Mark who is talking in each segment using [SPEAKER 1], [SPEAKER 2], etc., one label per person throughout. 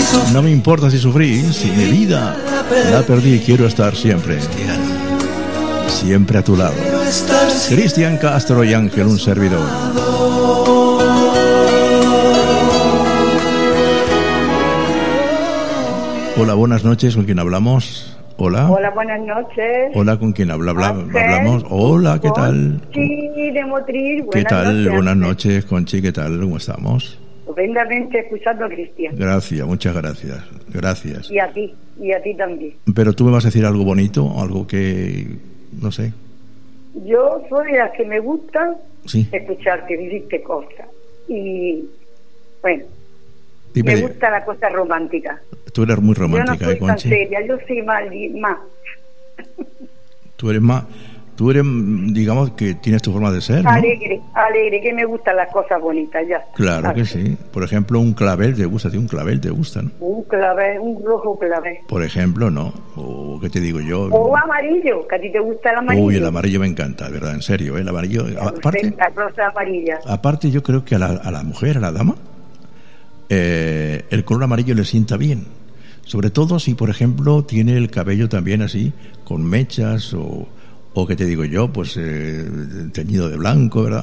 [SPEAKER 1] No me importa si sufrí, si mi vida la perdí y quiero estar siempre a tu lado. Cristian Castro y Ángel, un servidor. Hola, buenas noches, ¿con quién hablamos? Hola.
[SPEAKER 2] Hola, buenas noches.
[SPEAKER 1] Hola, ¿con quién hablamos? Hola, ¿qué tal?
[SPEAKER 2] Sí, de Motril.
[SPEAKER 1] ¿Qué tal? Buenas noches, Conchi, ¿qué tal? ¿Cómo estamos?
[SPEAKER 2] Estupendamente escuchando a Cristian.
[SPEAKER 1] Gracias, muchas gracias. Gracias.
[SPEAKER 2] Y a ti también.
[SPEAKER 1] Pero tú me vas a decir algo bonito, algo que, no sé.
[SPEAKER 2] Yo soy la que me gusta
[SPEAKER 1] Sí.
[SPEAKER 2] escucharte, decirte cosas. Y, bueno,
[SPEAKER 1] Dime,
[SPEAKER 2] me gusta la cosa romántica.
[SPEAKER 1] tú eres muy romántica,
[SPEAKER 2] yo no soy tan
[SPEAKER 1] Conchi.
[SPEAKER 2] seria, yo soy más.
[SPEAKER 1] Tú eres, digamos, que tienes tu forma de ser, ¿no?
[SPEAKER 2] Alegre, que me gustan las cosas bonitas, ya.
[SPEAKER 1] Claro que sí. Por ejemplo, un clavel te gusta, ¿no?
[SPEAKER 2] Un clavel, un rojo clavel.
[SPEAKER 1] Por ejemplo, ¿no? O ¿qué te digo yo?
[SPEAKER 2] O amarillo, que a ti te gusta el amarillo.
[SPEAKER 1] Uy, el amarillo me encanta, ¿verdad? En serio, el amarillo. Aparte,
[SPEAKER 2] La rosa amarilla.
[SPEAKER 1] aparte yo creo que a la mujer, a la dama, el color amarillo le sienta bien. Sobre todo si, por ejemplo, tiene el cabello también así, con mechas o ¿qué te digo yo? Pues teñido de blanco, ¿verdad?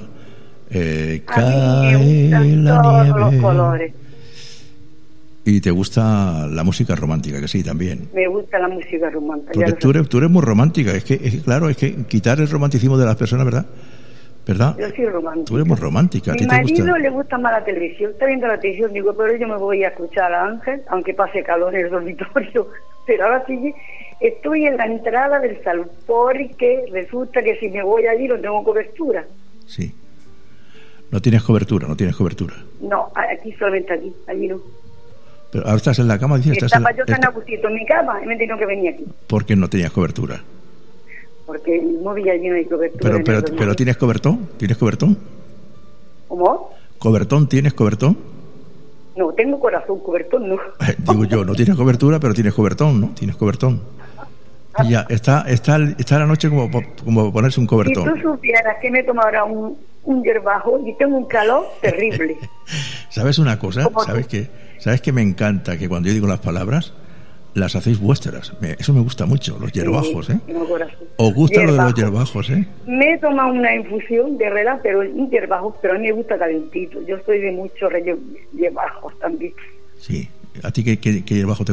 [SPEAKER 2] A mí me gustan todos los colores.
[SPEAKER 1] Y te gusta la música romántica, que sí, también.
[SPEAKER 2] Me gusta la música romántica.
[SPEAKER 1] Tú eres muy romántica. Es que quitar el romanticismo de las personas, ¿verdad?
[SPEAKER 2] Yo soy romántica.
[SPEAKER 1] Tú eres muy romántica.
[SPEAKER 2] Mi marido le gusta más la televisión. Está viendo la televisión, digo, pero yo me voy a escuchar a Ángel, aunque pase calor en el dormitorio. Pero ahora sí, estoy en la entrada del salón, porque resulta que si me voy allí no tengo cobertura.
[SPEAKER 1] Sí. No tienes cobertura.
[SPEAKER 2] No, aquí solamente aquí, allí no.
[SPEAKER 1] Pero ahora estás en la cama, dices,
[SPEAKER 2] Yo tan a gustito en mi cama y me tengo que venir aquí.
[SPEAKER 1] ¿Por qué no tenías cobertura?
[SPEAKER 2] Porque en el móvil allí no hay cobertura.
[SPEAKER 1] Pero ¿tienes cobertón?
[SPEAKER 2] ¿Cómo?
[SPEAKER 1] ¿Cobertón? ¿Tienes cobertón?
[SPEAKER 2] No, tengo cobertón, no.
[SPEAKER 1] Digo yo, no tienes cobertura, pero tienes cobertón, ¿no? Tienes cobertón. Y ya, está la noche como ponerse un cobertón.
[SPEAKER 2] Si tú supieras que me tomo ahora un hierbajo y tengo un calor terrible.
[SPEAKER 1] ¿Sabes una cosa? ¿Sabes que me encanta que cuando yo digo las palabras las hacéis vuestras? Eso me gusta mucho, los hierbajos, ¿eh? ¿Os gusta lo de los hierbajos, eh?
[SPEAKER 2] Me he tomado una infusión de rela, pero un hierbajo, pero a mí me gusta calentito. Yo soy de muchos hierbajos también.
[SPEAKER 1] Sí. ¿A ti qué hierbajo te